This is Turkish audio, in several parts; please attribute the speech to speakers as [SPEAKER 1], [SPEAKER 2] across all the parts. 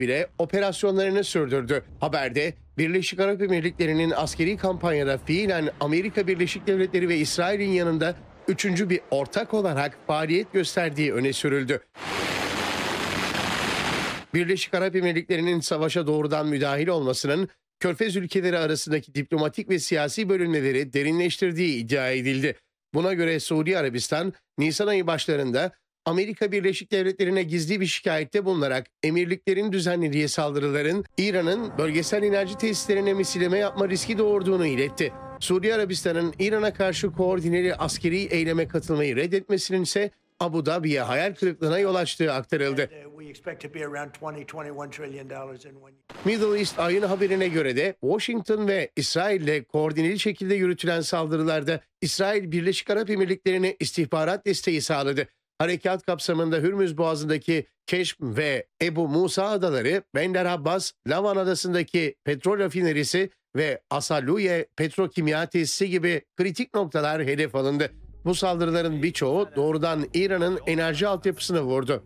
[SPEAKER 1] bile operasyonlarını sürdürdü. Haberde Birleşik Arap Emirlikleri'nin askeri kampanyada fiilen Amerika Birleşik Devletleri ve İsrail'in yanında üçüncü bir ortak olarak faaliyet gösterdiği öne sürüldü. Birleşik Arap Emirlikleri'nin savaşa doğrudan müdahil olmasının Körfez ülkeleri arasındaki diplomatik ve siyasi bölünmeleri derinleştirdiği iddia edildi. Buna göre Suudi Arabistan, Nisan ayı başlarında Amerika Birleşik Devletleri'ne gizli bir şikayette bulunarak emirliklerin düzenlediği saldırıların İran'ın bölgesel enerji tesislerine misilleme yapma riski doğurduğunu iletti. Suudi Arabistan'ın İran'a karşı koordineli askeri eyleme katılmayı reddetmesinin ise Abu Dhabi'ye hayal kırıklığına yol açtığı aktarıldı. Middle East Eye'ın haberine göre de Washington ve İsrail'le koordineli şekilde yürütülen saldırılarda İsrail Birleşik Arap Emirlikleri'ne istihbarat desteği sağladı. Harekat kapsamında Hürmüz Boğazı'ndaki Keşm ve Ebu Musa adaları, Bender Abbas, Lavan Adası'ndaki petrol rafinerisi ve Asaluye petrokimya tesisi gibi kritik noktalar hedef alındı. Bu saldırıların birçoğu doğrudan İran'ın enerji altyapısını vurdu.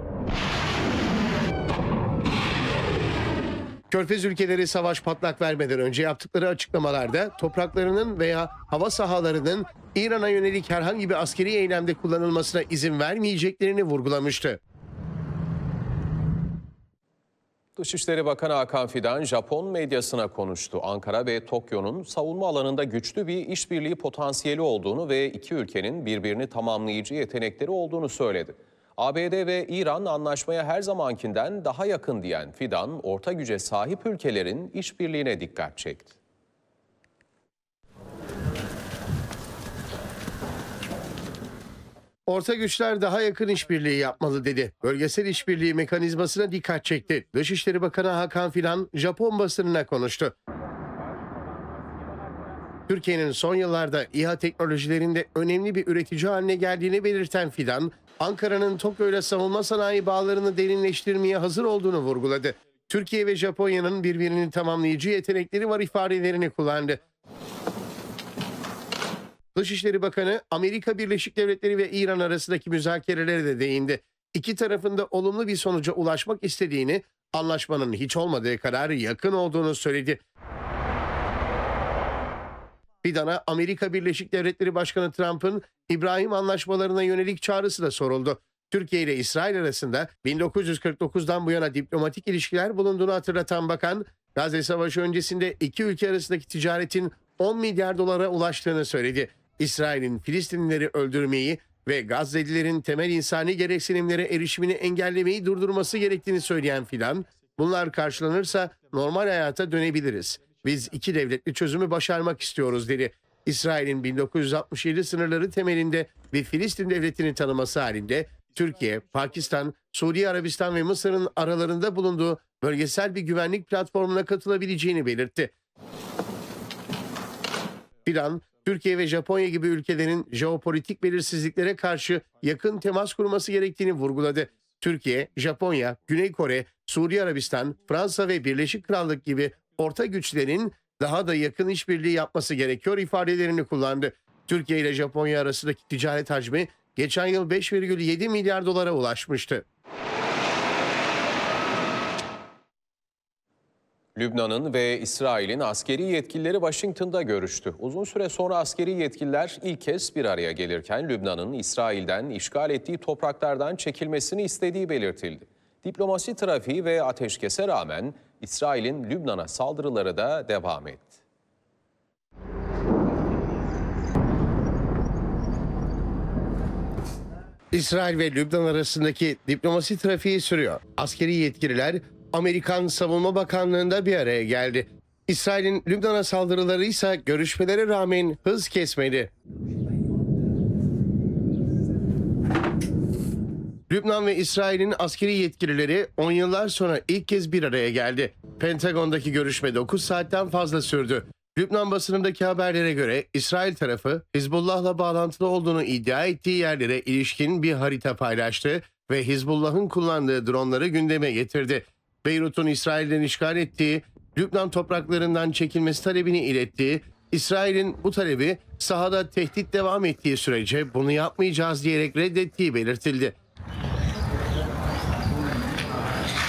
[SPEAKER 1] Körfez ülkeleri savaş patlak vermeden önce yaptıkları açıklamalarda topraklarının veya hava sahalarının İran'a yönelik herhangi bir askeri eylemde kullanılmasına izin vermeyeceklerini vurgulamıştı.
[SPEAKER 2] Dışişleri Bakanı Hakan Fidan, Japon medyasına konuştu. Ankara ve Tokyo'nun savunma alanında güçlü bir işbirliği potansiyeli olduğunu ve iki ülkenin birbirini tamamlayıcı yetenekleri olduğunu söyledi. ABD ve İran anlaşmaya her zamankinden daha yakın diyen Fidan, orta güce sahip ülkelerin işbirliğine dikkat çekti.
[SPEAKER 1] Orta güçler daha yakın işbirliği yapmalı dedi. Bölgesel işbirliği mekanizmasına dikkat çekti. Dışişleri Bakanı Hakan Fidan, Japon basınına konuştu. Türkiye'nin son yıllarda İHA teknolojilerinde önemli bir üretici haline geldiğini belirten Fidan, Ankara'nın Tokyo ile savunma sanayi bağlarını derinleştirmeye hazır olduğunu vurguladı. Türkiye ve Japonya'nın birbirini tamamlayıcı yetenekleri var ifadelerini kullandı. Dışişleri Bakanı, Amerika Birleşik Devletleri ve İran arasındaki müzakerelere de değindi. İki tarafın da olumlu bir sonuca ulaşmak istediğini, anlaşmanın hiç olmadığı kadar yakın olduğunu söyledi. Fidan'a Amerika Birleşik Devletleri Başkanı Trump'ın İbrahim anlaşmalarına yönelik çağrısı da soruldu. Türkiye ile İsrail arasında 1949'dan bu yana diplomatik ilişkiler bulunduğunu hatırlatan bakan, Gazze Savaşı öncesinde iki ülke arasındaki ticaretin 10 milyar dolara ulaştığını söyledi. İsrail'in Filistinlileri öldürmeyi ve Gazze'lilerin temel insani gereksinimlere erişimini engellemeyi durdurması gerektiğini söyleyen Fidan, bunlar karşılanırsa normal hayata dönebiliriz. Biz iki devletli çözümü başarmak istiyoruz dedi. İsrail'in 1967 sınırları temelinde bir Filistin devletini tanıması halinde Türkiye, Pakistan, Suudi Arabistan ve Mısır'ın aralarında bulunduğu bölgesel bir güvenlik platformuna katılabileceğini belirtti. Fidan, Türkiye ve Japonya gibi ülkelerin jeopolitik belirsizliklere karşı yakın temas kurması gerektiğini vurguladı. Türkiye, Japonya, Güney Kore, Suudi Arabistan, Fransa ve Birleşik Krallık gibi orta güçlerin daha da yakın işbirliği yapması gerekiyor ifadelerini kullandı. Türkiye ile Japonya arasındaki ticaret hacmi geçen yıl 5,7 milyar dolara ulaşmıştı.
[SPEAKER 2] Lübnan'ın ve İsrail'in askeri yetkilileri Washington'da görüştü. Uzun süre sonra askeri yetkililer ilk kez bir araya gelirken Lübnan'ın İsrail'den işgal ettiği topraklardan çekilmesini istediği belirtildi. Diplomasi trafiği ve ateşkese rağmen İsrail'in Lübnan'a saldırıları da devam etti.
[SPEAKER 1] İsrail ve Lübnan arasındaki diplomasi trafiği sürüyor. Askeri yetkililer Amerikan Savunma Bakanlığı'nda bir araya geldi. İsrail'in Lübnan'a saldırıları ise görüşmelere rağmen hız kesmedi. Lübnan ve İsrail'in askeri yetkilileri 10 yıllar sonra ilk kez bir araya geldi. Pentagon'daki görüşme 9 saatten fazla sürdü. Lübnan basınındaki haberlere göre İsrail tarafı Hizbullah'la bağlantılı olduğunu iddia ettiği yerlere ilişkin bir harita paylaştı ve Hizbullah'ın kullandığı dronları gündeme getirdi. Beyrut'un İsrail'den işgal ettiği, Lübnan topraklarından çekilmesi talebini ilettiği, İsrail'in bu talebi sahada tehdit devam ettiği sürece bunu yapmayacağız diyerek reddettiği belirtildi.